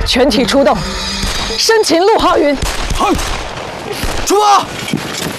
全体出动，生擒陆浩云。 嗨，出发！